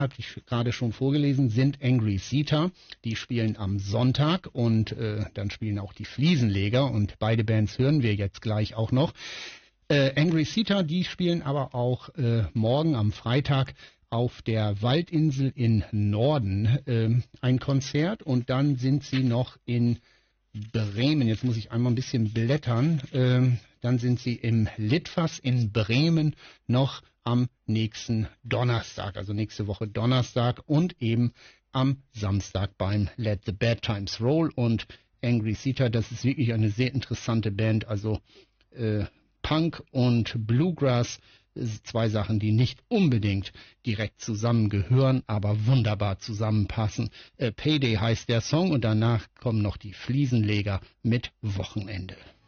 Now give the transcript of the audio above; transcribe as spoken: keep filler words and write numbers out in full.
hatte ich gerade schon vorgelesen, sind Angry Zeta. Die spielen am Sonntag und äh, dann spielen auch die Fliesenleger und beide Bands hören wir jetzt gleich auch noch. Äh, Angry Zeta, die spielen aber auch äh, morgen am Freitag auf der Waldinsel in Norden äh, ein Konzert und dann sind sie noch in Bremen. Jetzt muss ich einmal ein bisschen blättern. Äh, dann sind sie im Litfass in Bremen noch am nächsten Donnerstag, also nächste Woche Donnerstag und eben am Samstag beim Let the Bad Times Roll. Und Angry Zeta, das ist wirklich eine sehr interessante Band, also äh, Punk und Bluegrass, zwei Sachen, die nicht unbedingt direkt zusammengehören, aber wunderbar zusammenpassen. Äh, Payday heißt der Song und danach kommen noch die Fliesenleger mit Wochenende.